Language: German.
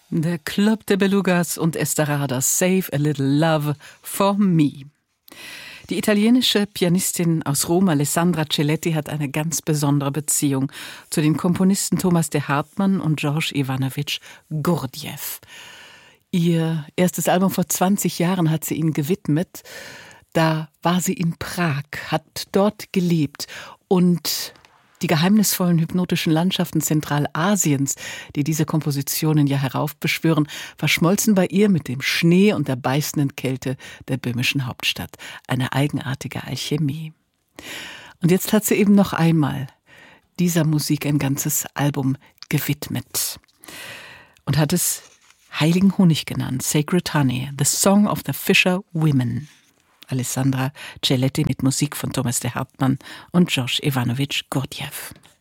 Der Club de Belugas und Esterada, Save a Little Love for Me. Die italienische Pianistin aus Rom, Alessandra Celetti, hat eine ganz besondere Beziehung zu den Komponisten Thomas de Hartmann und George Ivanovich Gurdjieff. Ihr erstes Album vor 20 Jahren hat sie ihnen gewidmet. Da war sie in Prag, hat dort gelebt und die geheimnisvollen hypnotischen Landschaften Zentralasiens, die diese Kompositionen ja heraufbeschwören, verschmolzen bei ihr mit dem Schnee und der beißenden Kälte der böhmischen Hauptstadt. Eine eigenartige Alchemie. Und jetzt hat sie eben noch einmal dieser Musik ein ganzes Album gewidmet und hat es Heiligen Honig genannt, Sacred Honey, The Song of the Fisher Women. Alessandra Celetti mit Musik von Thomas de Hartmann und George Ivanovich Gurdjieff.